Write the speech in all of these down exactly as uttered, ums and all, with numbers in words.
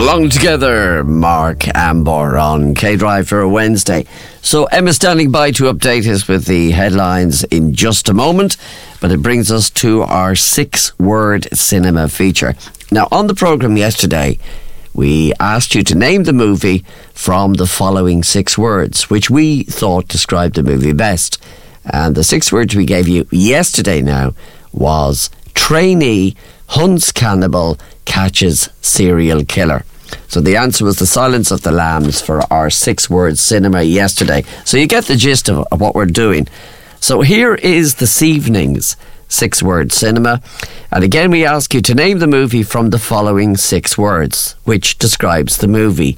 Belong Together, Mark Amber on K-Drive for a Wednesday. So Emma's standing by to update us with the headlines in just a moment, but it brings us to our six-word cinema feature. Now, on the programme yesterday, we asked you to name the movie from the following six words, which we thought described the movie best. And the six words we gave you yesterday now was trainee, hunts cannibal, catches serial killer. So the answer was The Silence of the Lambs for our six-word cinema yesterday. So you get the gist of, of what we're doing. So here is this evening's six-word cinema. And again, we ask you to name the movie from the following six words, which describes the movie.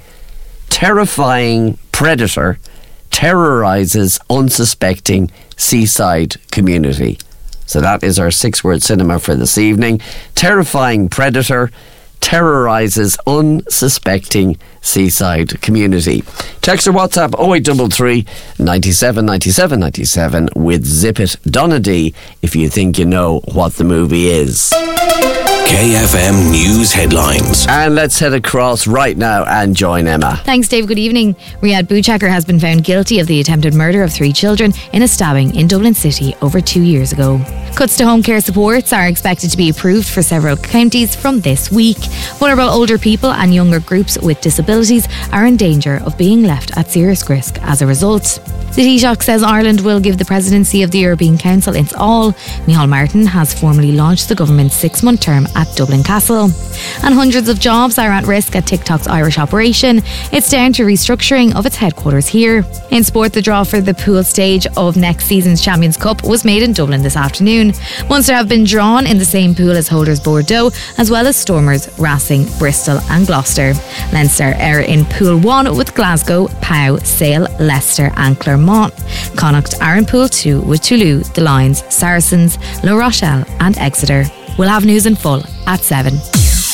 Terrifying predator terrorises unsuspecting seaside community. So that is our six-word cinema for this evening. Terrifying predator terrorises unsuspecting seaside community. Text or WhatsApp oh eight three three, nine seven, nine seven, nine seven with Zip It Donady if you think you know what the movie is. K F M News Headlines. And let's head across right now and join Emma. Thanks, Dave. Good evening. Riyad Bouchaker has been found guilty of the attempted murder of three children in a stabbing in Dublin City over two years ago. Cuts to home care supports are expected to be approved for several counties from this week. Vulnerable older people and younger groups with disabilities are in danger of being left at serious risk as a result. The Taoiseach says Ireland will give the presidency of the European Council its all. Micheál Martin has formally launched the government's six-month term at Dublin Castle. And hundreds of jobs are at risk at TikTok's Irish operation. It's down to restructuring of its headquarters here. In sport, the draw for the pool stage of next season's Champions Cup was made in Dublin this afternoon. Munster have been drawn in the same pool as holders Bordeaux, as well as Stormers, Racing, Bristol and Gloucester. Leinster are in Pool one with Glasgow, Pau, Sale, Leicester and Clermont. Connacht are in Pool two with Toulouse, the Lions, Saracens, La Rochelle and Exeter. We'll have news in full at seven.